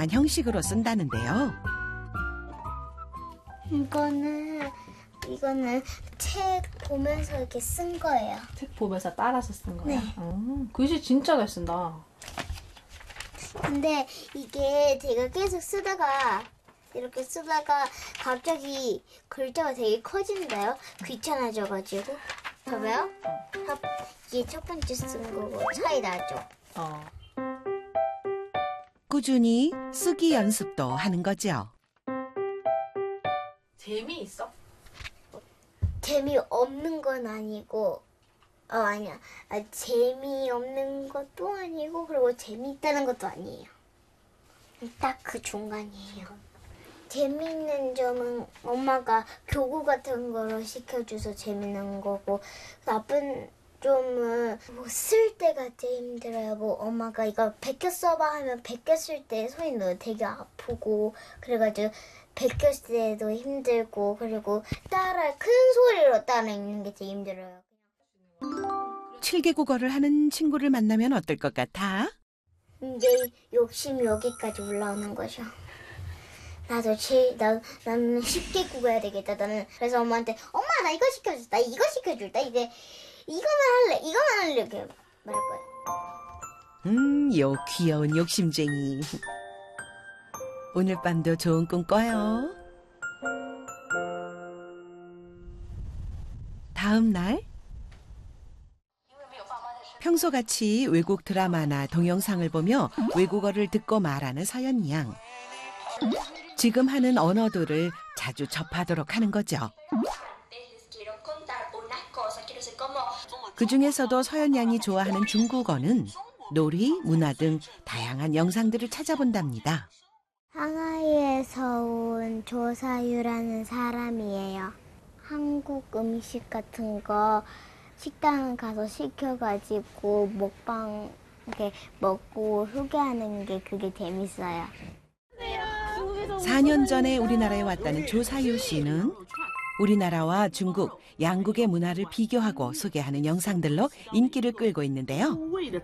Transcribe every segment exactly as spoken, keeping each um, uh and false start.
다양한 형식으로 쓴다는데요. 이거는 이거는 책 보면서 이렇게 쓴 거예요. 책 보면서 따라서 쓴 거야? 네. 음, 글씨 진짜 잘 쓴다. 근데 이게 제가 계속 쓰다가 이렇게 쓰다가 갑자기 글자가 되게 커진대요. 귀찮아져가지고. 봐봐요. 이게 첫 번째 쓴 거고 차이 나죠. 어. 꾸준히 쓰기 연습도 하는 거죠. 재미있어? 재미없는 건 아니고 어 아니야. 아, 재미없는 것도 아니고 그리고 재미있다는 것도 아니에요. 딱 그 중간이에요. 재미있는 점은 엄마가 교구 같은 거로 시켜줘서 재밌는 거고 나쁜 점은 뭐 쓸 때가 제일 힘들어요. 뭐 엄마가 이거 베껴 써봐 하면 베껴 쓸 때 손이 너무 되게 아프고 그래가지고 베껴 쓸 때도 힘들고 그리고 따라 큰 소리로 따라 읽는 게 제일 힘들어요. 칠 개 국어를 하는 친구를 만나면 어떨 것 같아? 이제 욕심이 여기까지 올라오는 거죠. 나도 제, 나, 나는 쉽게 국어해야 되겠다. 나는 그래서 엄마한테 엄마 나 이거 시켜줘. 나 이거 시켜줄. 나 이제 이거만 할래. 이거만 할래. 이렇게 말할 거예요. 음, 요 귀여운 욕심쟁이. 오늘 밤도 좋은 꿈 꿔요. 다음 날 평소같이 외국 드라마나 동영상을 보며 외국어를 듣고 말하는 서연 양. 지금 하는 언어들을 자주 접하도록 하는 거죠. 그중에서도 서연 양이 좋아하는 중국어는 놀이, 문화 등 다양한 영상들을 찾아본답니다. 상하이에서 온 조사유라는 사람이에요. 한국 음식 같은 거 식당 가서 시켜가지고 먹방 이렇게 먹고 소개하는 게 그게 재밌어요. 사 년 전에 우리나라에 왔다는 조사유 씨는 우리나라와 중국, 양국의 문화를 비교하고 소개하는 영상들로 인기를 끌고 있는데요.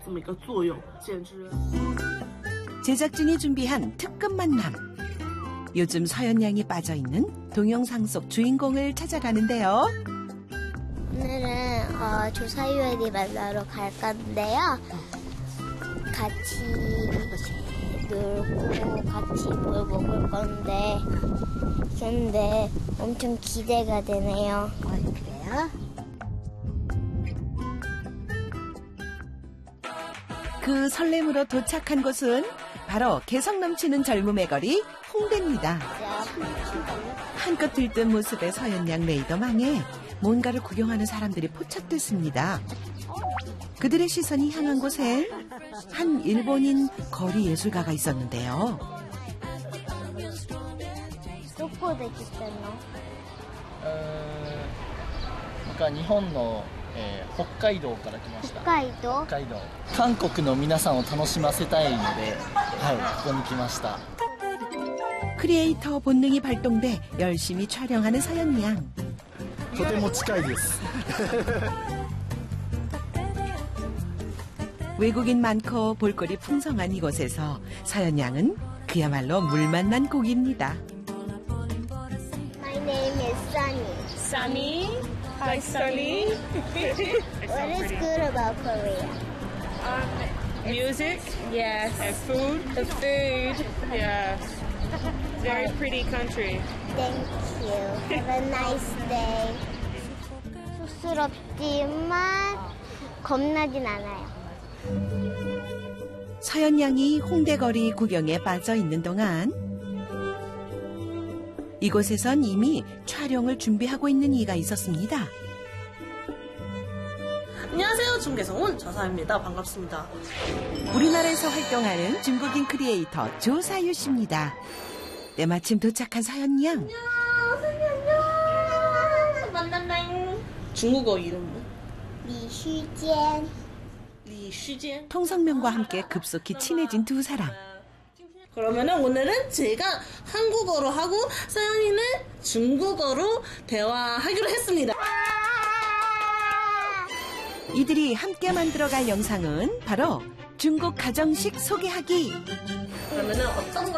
제작진이 준비한 특급 만남. 요즘 서연 양이 빠져있는 동영상 속 주인공을 찾아가는데요. 오늘은 어, 조사유애기 만나러 갈 건데요. 같이 놀고 같이 뭘 먹을 건데 근데 엄청 기대가 되네요. 아, 그래요? 그 설렘으로 도착한 곳은 바로 개성 넘치는 젊음의 거리 홍대입니다. 한껏 들뜬 모습의 서연 양 레이더망에 뭔가를 구경하는 사람들이 포착됐습니다. 그들의 시선이 향한 곳에 한 일본인 거리 예술가가 있었는데요. どこで来たの? 僕は日本の、えー、北海道から来ました。 北海道? 北海道。韓国の皆さんを楽しませたいので、はい、ここに来ました。 크리에이터 본능이 발동돼 열심히 촬영하는 서연 양. とても近いです。 외국인 많고 볼거리 풍성한 이곳에서 서연 양은 그야말로 물 만난 고기입니다. My name is Sunny. Sunny. Hi, Sunny. What is good about Korea? Um, music, yes. And food. The food, yes. Very pretty country. Thank you. Have a nice day. 쑥스럽지만 겁나진 않아요. 서연 양이 홍대거리 구경에 빠져 있는 동안 이곳에선 이미 촬영을 준비하고 있는 이가 있었습니다. 안녕하세요. 중국에서 온 저사입니다. 반갑습니다. 우리나라에서 활동하는 중국인 크리에이터 조사유 씨입니다. 때마침 도착한 서연 양. 안녕. 안녕. 만난다. 중국어 이름 리슈젠. 리슈젠. 통성명과 함께 급속히 친해진 두 사람. 그러면은 오늘은 제가 한국어로 하고 서연이는 중국어로 대화하기로 했습니다. 이들이 함께 만들어갈 영상은 바로 중국 가정식 소개하기. 그러면은 어떤 걸